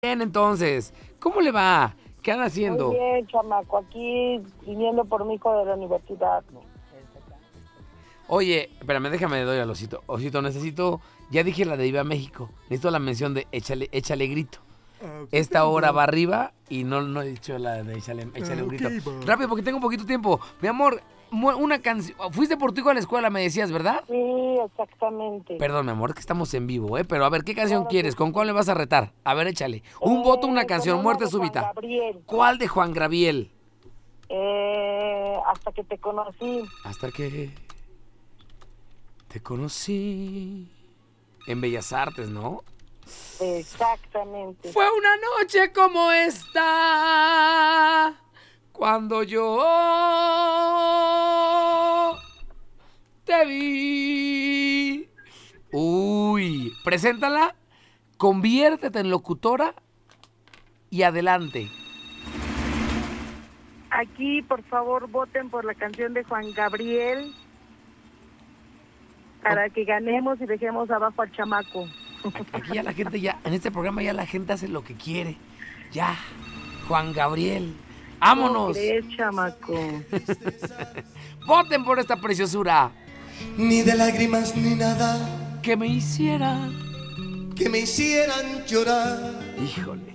Bien, entonces, ¿cómo le va? ¿Qué anda haciendo? Muy bien, chamaco, aquí viniendo por mi hijo de la universidad. Oye, espérame, déjame doy al Osito. Osito, necesito, ya dije la de Viva México, necesito la mención de échale grito. Esta hora va arriba y no he dicho la de échale un grito. Rápido, porque tengo poquito tiempo. Mi amor, una canción. Fuiste por tu hijo a la escuela, me decías, ¿verdad? Sí, exactamente. Perdón, mi amor, que estamos en vivo, ¿eh? Pero a ver, ¿qué canción Claro quieres? que ¿Con cuál sí. le vas a retar? A ver, échale. Un voto, una Con canción, una muerte de Juan súbita. Gabriel. ¿Cuál de Juan Gabriel? Hasta que te conocí. Hasta que te conocí en Bellas Artes, ¿no? Exactamente. Fue una noche como esta cuando yo te vi. Uy, preséntala, conviértete en locutora y adelante. Aquí, por favor, voten por la canción de Juan Gabriel para que ganemos y dejemos abajo al chamaco. Aquí ya la gente en este programa ya la gente hace lo que quiere. Ya, Juan Gabriel, ¿Cómo vámonos. crees, chamaco? Voten por esta preciosura. Ni de lágrimas ni nada Que me hicieran que me hicieran llorar. Híjole.